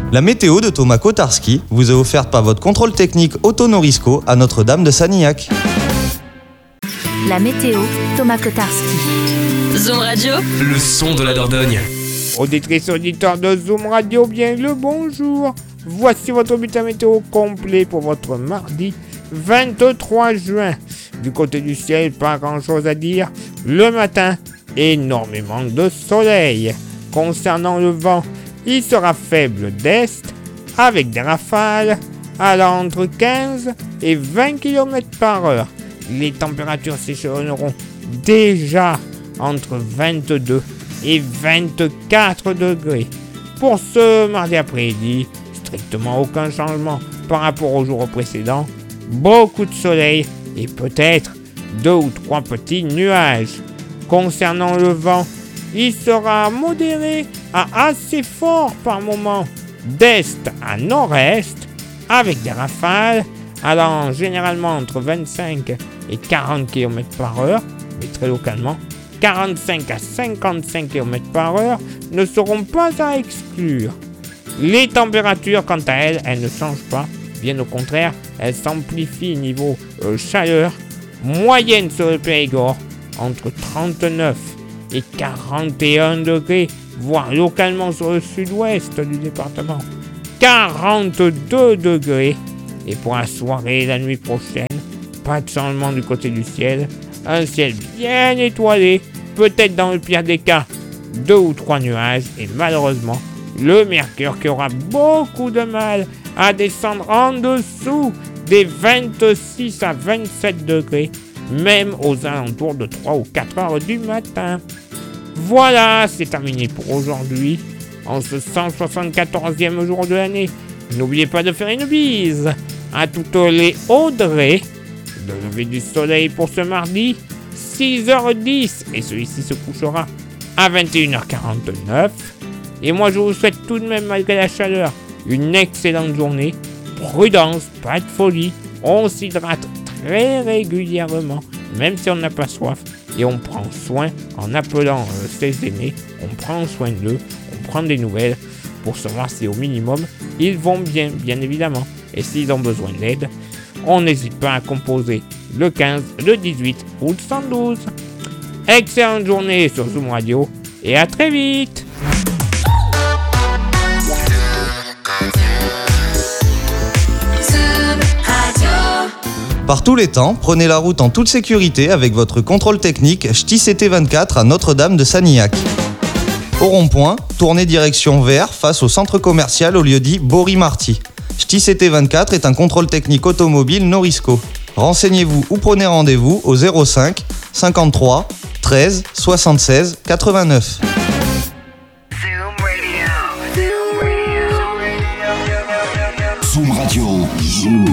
La météo de Thomas Kotarski vous est offerte par votre contrôle technique Auto Norisco à Notre-Dame de Sanilhac. La météo, Thomas Kotarski. Zoom Radio, le son de la Dordogne. Auditrices, auditeurs de Zoom Radio, bien le bonjour. Voici votre bulletin météo complet pour votre mardi 23 juin. Du côté du ciel, pas grand chose à dire. Le matin, énormément de soleil. Concernant le vent, il sera faible d'est avec des rafales allant entre 15 et 20 km par heure. Les températures s'échelonneront déjà entre 22 et 24 degrés. Pour ce mardi après-midi, strictement aucun changement par rapport au jour précédent. Beaucoup de soleil et peut-être 2 ou 3 petits nuages. Concernant le vent, il sera modéré à assez fort par moment, d'est à nord-est, avec des rafales allant généralement entre 25 et 40 km par heure, mais très localement, 45 à 55 km par heure ne seront pas à exclure. Les températures, quant à elles, ne changent pas. Bien au contraire, elles s'amplifient niveau chaleur. Moyenne sur le Périgord, entre 39 et 41 degrés, voire localement sur le sud-ouest du département, 42 degrés. Et pour la soirée et la nuit prochaine, pas de changement du côté du ciel. Un ciel bien étoilé, peut-être dans le pire des cas, 2 ou 3 nuages. Et malheureusement, le mercure qui aura beaucoup de mal à descendre en dessous des 26 à 27 degrés, même aux alentours de 3 ou 4 heures du matin. Voilà, c'est terminé pour aujourd'hui, en ce 174e jour de l'année. N'oubliez pas de faire une bise à toutes les Audrey. Le lever du soleil pour ce mardi, 6h10, et celui-ci se couchera à 21h49. Et moi je vous souhaite tout de même, malgré la chaleur, une excellente journée. Prudence, pas de folie, on s'hydrate très régulièrement, même si on n'a pas soif. Et on prend soin, en appelant ses aînés, on prend soin d'eux, on prend des nouvelles pour savoir si au minimum ils vont bien, bien évidemment. Et s'ils ont besoin d'aide, on n'hésite pas à composer le 15, le 18 ou le 112. Excellente journée sur Zoom Radio et à très vite. Par tous les temps, prenez la route en toute sécurité avec votre contrôle technique Ch'ti CT24 à Notre-Dame de Sanilhac. Au rond-point, tournez direction vers face au centre commercial au lieu-dit Bory-Marty. Ch'ti CT24 est un contrôle technique automobile Norisco. Renseignez-vous ou prenez rendez-vous au 05 53 13 76 89. Zoom Radio.